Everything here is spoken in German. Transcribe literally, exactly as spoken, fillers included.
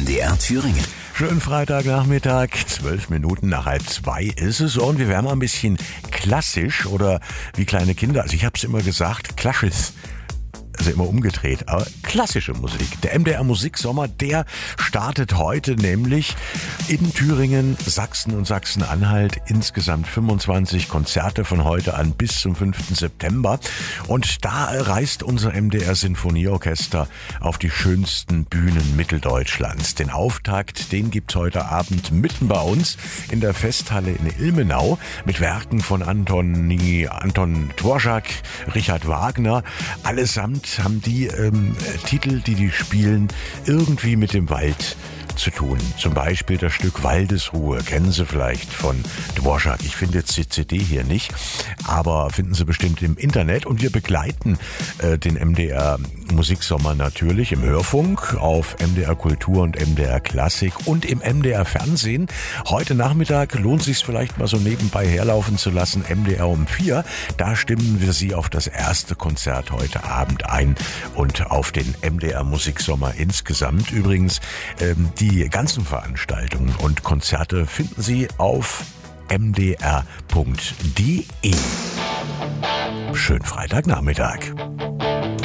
D R Thüringen. Schönen Freitagnachmittag, zwölf Minuten nach halb zwei ist es und wir werden mal ein bisschen klassisch oder wie kleine Kinder, also ich habe es immer gesagt, klassisch. Also immer umgedreht, aber klassische Musik. Der M D R Musiksommer, der startet heute nämlich in Thüringen, Sachsen und Sachsen-Anhalt. Insgesamt fünfundzwanzig Konzerte von heute an bis zum fünften September. Und da reist unser M D R Sinfonieorchester auf die schönsten Bühnen Mitteldeutschlands. Den Auftakt, den gibt's heute Abend mitten bei uns in der Festhalle in Ilmenau mit Werken von Antoni, Anton Dvorak, Richard Wagner. Allesamt haben die ähm, Titel, die die spielen, irgendwie mit dem Wald zu tun. Zum Beispiel das Stück Waldesruhe, kennen Sie vielleicht von Dvorak. Ich finde jetzt die C D hier nicht, aber finden Sie bestimmt im Internet. Und wir begleiten äh, den M D R Musiksommer natürlich im Hörfunk auf M D R Kultur und M D R Klassik und im M D R Fernsehen. Heute Nachmittag lohnt es sich vielleicht mal so nebenbei herlaufen zu lassen. M D R um vier, da stimmen wir Sie auf das erste Konzert heute Abend ein und auf den M D R Musiksommer insgesamt. Übrigens, ähm, die Die ganzen Veranstaltungen und Konzerte finden Sie auf m d r punkt d e. Schönen Freitagnachmittag.